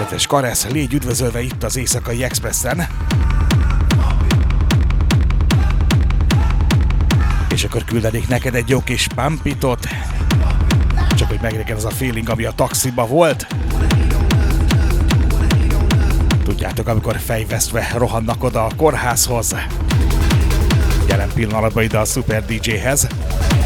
Kedves Karesz, légy üdvözölve itt az Éjszakai Expressen. És akkor küldenék neked egy jó kis pumpitot. Csak hogy meglegyen az a feeling, ami a taxiba volt. Tudjátok, amikor fejvesztve rohannak oda a kórházhoz. Jelen pillanatban ide a Super DJ-hez.